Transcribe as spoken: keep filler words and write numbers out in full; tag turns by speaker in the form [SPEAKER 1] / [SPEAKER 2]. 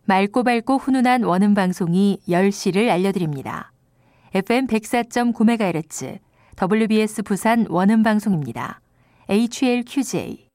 [SPEAKER 1] 맑고 밝고 훈훈한 원음 방송이 열 시를 알려드립니다. 에프엠 백사 점 구 메가헤르츠 더블유비에스 부산 원음 방송입니다. 에이치엘큐제이